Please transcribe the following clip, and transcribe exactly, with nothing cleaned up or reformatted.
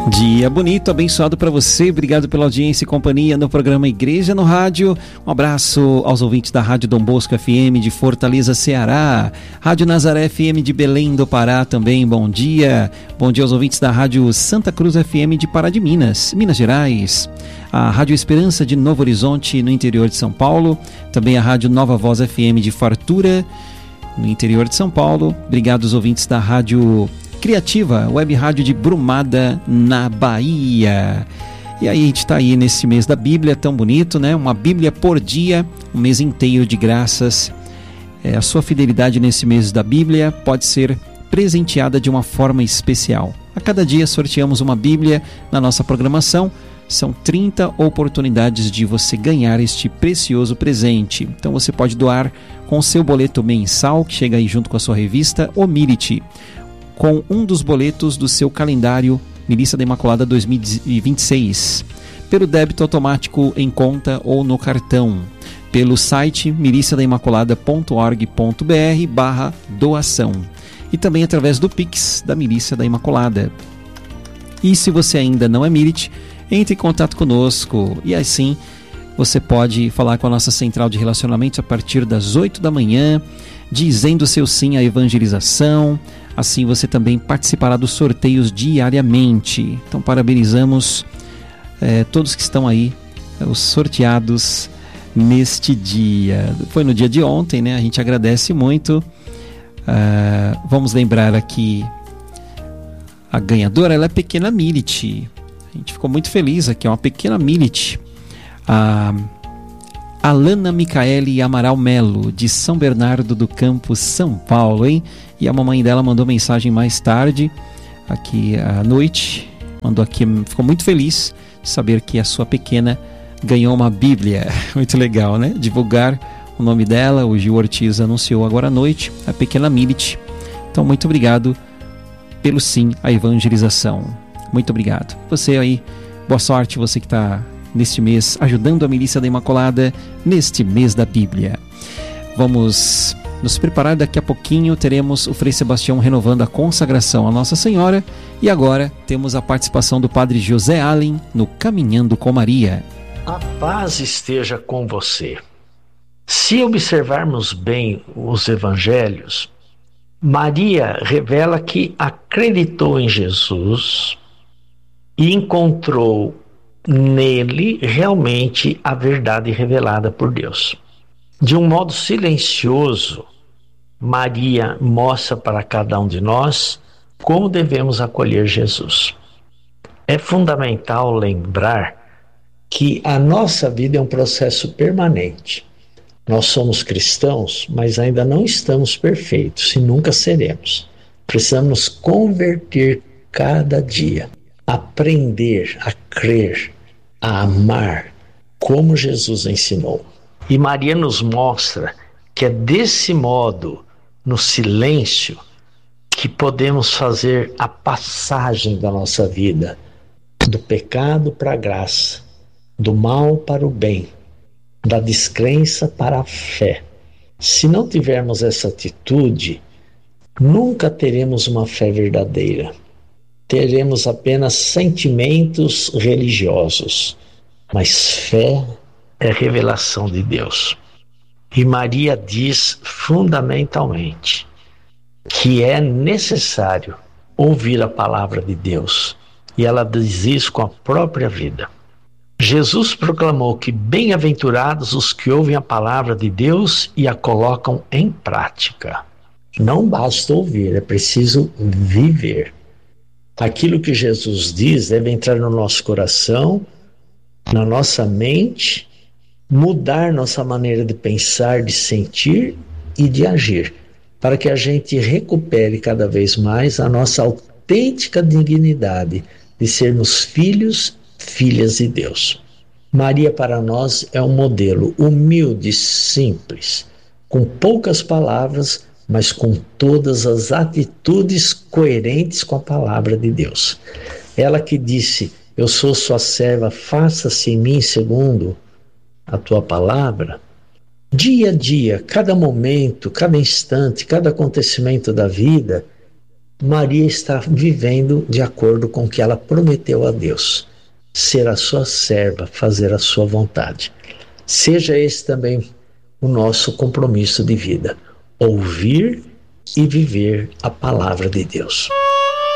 Dia bonito, abençoado para você. Obrigado pela audiência e companhia no programa Igreja no Rádio. Um abraço aos ouvintes da Rádio Dom Bosco F M de Fortaleza, Ceará. Rádio Nazaré F M de Belém do Pará também, bom dia. Bom dia aos ouvintes da Rádio Santa Cruz F M de Pará de Minas, Minas Gerais. A Rádio Esperança de Novo Horizonte, no interior de São Paulo. Também a Rádio Nova Voz F M de Fartura, no interior de São Paulo. Obrigado aos ouvintes da Rádio Criativa, web rádio de Brumada, na Bahia. E aí a gente está aí nesse mês da Bíblia, tão bonito, né? Uma Bíblia por dia, um mês inteiro de graças. É, a sua fidelidade nesse mês da Bíblia pode ser presenteada de uma forma especial. A cada dia sorteamos uma Bíblia na nossa programação. São trinta oportunidades de você ganhar este precioso presente. Então você pode doar com o seu boleto mensal, que chega aí junto com a sua revista, o Mirite, com um dos boletos do seu calendário Milícia da Imaculada dois mil e vinte e seis, pelo débito automático em conta ou no cartão, pelo site milícia da imaculada ponto org ponto br barra doação e também através do Pix da Milícia da Imaculada. E se você ainda não é Mirite, entre em contato conosco e assim você pode falar com a nossa central de relacionamentos a partir das oito da manhã, dizendo seu sim à evangelização. Assim você também participará dos sorteios diariamente. Então parabenizamos eh, todos que estão aí, eh, os sorteados neste dia. Foi no dia de ontem, né? A gente agradece muito. Uh, vamos lembrar aqui, a ganhadora, ela é Pequena Milite. A gente ficou muito feliz aqui, é uma Pequena Milite. A Alana Micaele Amaral Melo, de São Bernardo do Campo, São Paulo, hein? E a mamãe dela mandou mensagem mais tarde, aqui à noite, mandou aqui, ficou muito feliz de saber que a sua pequena ganhou uma Bíblia. Muito legal, né? Divulgar o nome dela, o Gil Ortiz anunciou agora à noite, a Pequena Milite. Então, muito obrigado pelo sim à evangelização. Muito obrigado. Você aí, boa sorte, você que está neste mês ajudando a Milícia da Imaculada, neste mês da Bíblia. Vamos nos preparar, daqui a pouquinho teremos o Frei Sebastião renovando a consagração à Nossa Senhora e agora temos a participação do Padre José Allen no Caminhando com Maria. A paz esteja com você. Se observarmos bem os evangelhos, Maria revela que acreditou em Jesus e encontrou nele realmente a verdade revelada por Deus. De um modo silencioso, Maria mostra para cada um de nós como devemos acolher Jesus. É fundamental lembrar que a nossa vida é um processo permanente. Nós somos cristãos, mas ainda não estamos perfeitos e nunca seremos. Precisamos nos converter cada dia, aprender a crer, a amar como Jesus ensinou. E Maria nos mostra que é desse modo, no silêncio, que podemos fazer a passagem da nossa vida, do pecado para a graça, do mal para o bem, da descrença para a fé. Se não tivermos essa atitude, nunca teremos uma fé verdadeira. Teremos apenas sentimentos religiosos, mas fé é revelação de Deus. E Maria diz fundamentalmente que é necessário ouvir a palavra de Deus, e ela diz isso com a própria vida. Jesus proclamou que bem-aventurados os que ouvem a palavra de Deus e a colocam em prática. Não basta ouvir, é preciso viver. Aquilo que Jesus diz deve entrar no nosso coração, na nossa mente, mudar nossa maneira de pensar, de sentir e de agir, para que a gente recupere cada vez mais a nossa autêntica dignidade de sermos filhos, filhas de Deus. Maria para nós é um modelo humilde, simples, com poucas palavras, mas com todas as atitudes coerentes com a palavra de Deus. Ela que disse: eu sou sua serva, faça-se em mim segundo a tua palavra. Dia a dia, cada momento, cada instante, cada acontecimento da vida, Maria está vivendo de acordo com o que ela prometeu a Deus, ser a sua serva, fazer a sua vontade. Seja esse também o nosso compromisso de vida, ouvir e viver a palavra de Deus.